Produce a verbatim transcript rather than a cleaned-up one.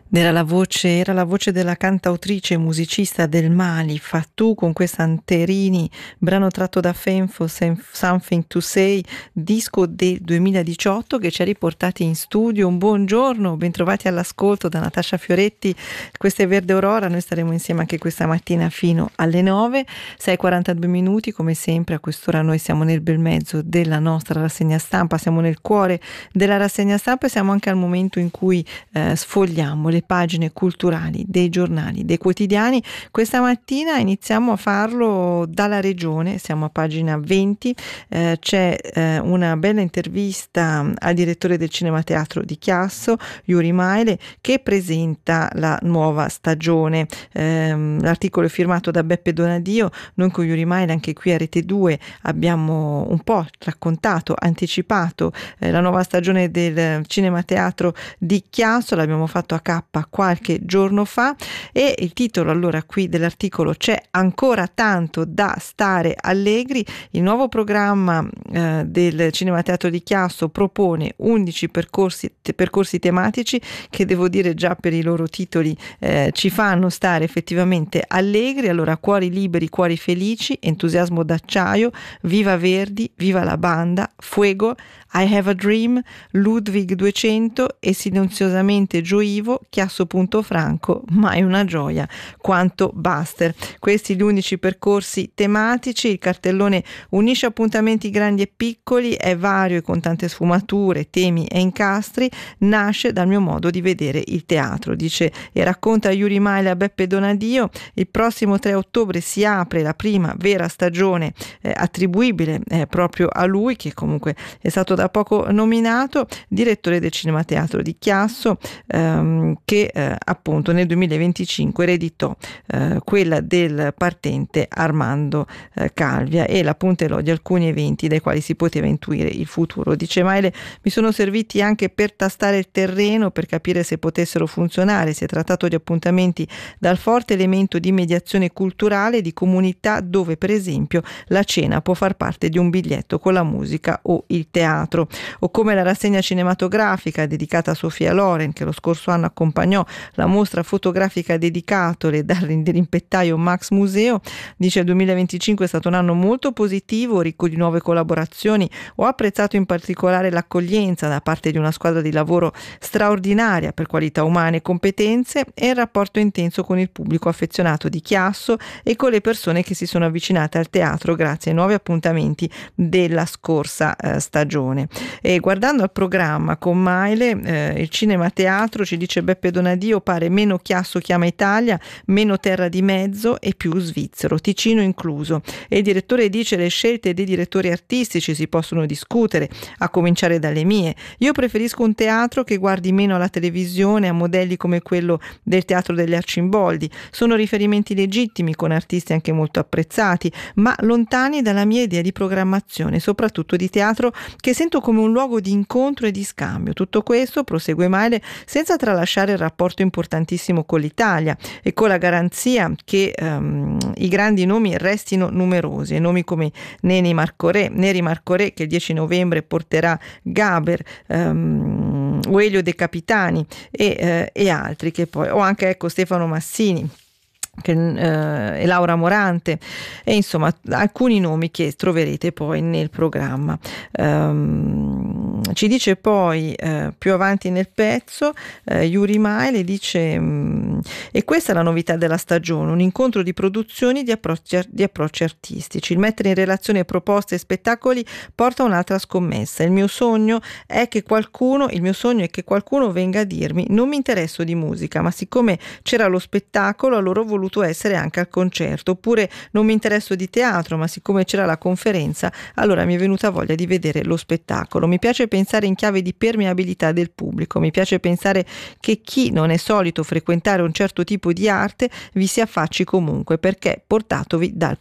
Era la voce, era la voce della cantautrice e musicista del Mali, Fatou, con questa Anterini, brano tratto da Fenfo, Something to Say, disco del duemiladiciotto che ci ha riportati in studio. Un buongiorno, bentrovati all'ascolto da Natascia Fioretti. Questa è Verde Aurora, noi staremo insieme anche questa mattina fino alle nove, sei e quarantadue minuti, come sempre a quest'ora noi siamo nel bel mezzo della nostra rassegna stampa, siamo nel cuore della rassegna stampa e siamo anche al momento in cui eh, sfogliamo le pagine culturali dei giornali, dei quotidiani. Questa mattina iniziamo a farlo dalla regione, siamo a pagina venti, eh, c'è eh, una bella intervista al direttore del Cinema Teatro di Chiasso, Yuri Maile, che presenta la nuova stagione. Eh, l'articolo è firmato da Beppe Donadio. Noi con Yuri Maile anche qui a Rete due abbiamo un po' raccontato, anticipato eh, la nuova stagione del Cinema Teatro di Chiasso, l'abbiamo fatto a K qualche giorno fa, e il titolo allora qui dell'articolo: c'è ancora tanto da stare allegri. Il nuovo programma eh, del Cinema Teatro di Chiasso propone undici percorsi, te, percorsi tematici che, devo dire, già per i loro titoli eh, ci fanno stare effettivamente allegri. Allora, cuori liberi, cuori felici, entusiasmo d'acciaio, viva Verdi, viva la banda, Fuego, I Have a Dream, Ludwig duecento e silenziosamente gioivo, Chiasso Punto Franco, mai una gioia quanto Buster. Questi gli unici percorsi tematici. Il cartellone unisce appuntamenti grandi e piccoli, è vario e con tante sfumature, temi e incastri, nasce dal mio modo di vedere il teatro, dice e racconta Yuri Maile a Beppe Donadio. Il prossimo tre ottobre si apre la prima vera stagione eh, attribuibile eh, proprio a lui, che comunque è stato da poco nominato direttore del Cinema Teatro di Chiasso, ehm, che eh, appunto nel duemilaventicinque ereditò eh, quella del partente Armando eh, Calvia e la puntelò di alcuni eventi dai quali si poteva intuire il futuro. Dice Maile: mi sono serviti anche per tastare il terreno, per capire se potessero funzionare. Si è trattato di appuntamenti dal forte elemento di mediazione culturale, di comunità, dove per esempio la cena può far parte di un biglietto con la musica o il teatro, o come la rassegna cinematografica dedicata a Sofia Loren, che lo scorso anno accompagnò la mostra fotografica dedicatole dal rimpettaio Max Museo. Dice: il duemilaventicinque è stato un anno molto positivo, ricco di nuove collaborazioni. Ho apprezzato in particolare l'accoglienza da parte di una squadra di lavoro straordinaria per qualità umane e competenze, e il rapporto intenso con il pubblico affezionato di Chiasso e con le persone che si sono avvicinate al teatro grazie ai nuovi appuntamenti della scorsa eh, stagione. E guardando al programma con Maile, eh, il Cinema Teatro, ci dice Beppe Donadio, pare meno Chiasso chiama Italia, meno terra di mezzo e più svizzero, Ticino incluso. E il direttore dice: le scelte dei direttori artistici si possono discutere, a cominciare dalle mie. Io preferisco un teatro che guardi meno alla televisione, a modelli come quello del Teatro degli Arcimboldi. Sono riferimenti legittimi, con artisti anche molto apprezzati, ma lontani dalla mia idea di programmazione, soprattutto di teatro, che sento come un luogo di incontro e di scambio. Tutto questo, prosegue Maile, senza tralasciare il rapporto importantissimo con l'Italia e con la garanzia che um, i grandi nomi restino numerosi, e nomi come Neri Marcoré, Neri Marcoré che il dieci novembre porterà Gaber, um, o Elio De Capitani e, eh, e altri, che poi, o anche ecco Stefano Massini Che, eh, e Laura Morante, e insomma alcuni nomi che troverete poi nel programma. Um, ci dice poi eh, più avanti nel pezzo eh, Yuri Maile dice mh, e questa è la novità della stagione, un incontro di produzioni di approcci, di approcci artistici. Il mettere in relazione proposte e spettacoli porta a un'altra scommessa. Il mio sogno è che qualcuno il mio sogno è che qualcuno venga a dirmi: non mi interesso di musica, ma siccome c'era lo spettacolo allora ho voluto essere anche al concerto. Oppure: non mi interesso di teatro, ma siccome c'era la conferenza allora mi è venuta voglia di vedere lo spettacolo. Mi piace pensare in chiave di permeabilità del pubblico, mi piace pensare che chi non è solito frequentare un certo tipo di arte vi si affacci comunque, perché portatovi dal